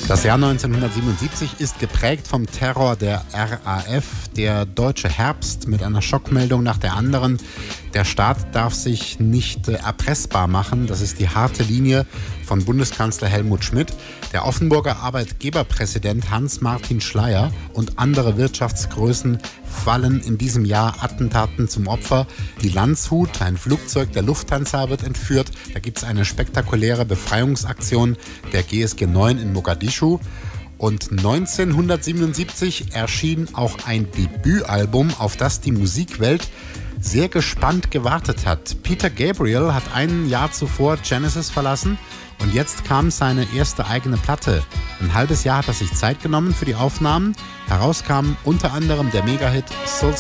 Das Jahr 1977 ist geprägt vom Terror der RAF, der deutsche Herbst mit einer Schockmeldung nach der anderen. Der Staat darf sich nicht erpressbar machen, das ist die harte Linie von Bundeskanzler Helmut Schmidt. Der Offenburger Arbeitgeberpräsident Hans-Martin Schleyer und andere Wirtschaftsgrößen fallen in diesem Jahr Attentaten zum Opfer. Die Landshut, ein Flugzeug der Lufthansa, wird entführt. Da gibt es eine spektakuläre Befreiungsaktion der GSG 9 in Mogadischu. Und 1977 erschien auch ein Debütalbum, auf das die Musikwelt sehr gespannt gewartet hat. Peter Gabriel hat ein Jahr zuvor Genesis verlassen und jetzt kam seine erste eigene Platte. Ein halbes Jahr hat er sich Zeit genommen für die Aufnahmen. Heraus kam unter anderem der Megahit Soul